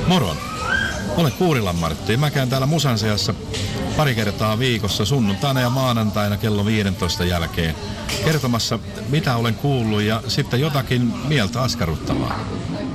Moro! Olen Kuurilan Martti. Mä käyn täällä Musan seassa pari kertaa viikossa sunnuntaina ja maanantaina kello 15 jälkeen kertomassa, mitä olen kuullut ja sitten jotakin mieltä askarruttavaa.